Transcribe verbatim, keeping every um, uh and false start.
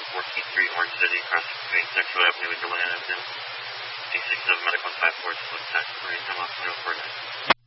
fourteenth Street, Orange City, crossing between Central Avenue and Deland Avenue. eight six seven Medical five four, select taxi, come off one oh four nine.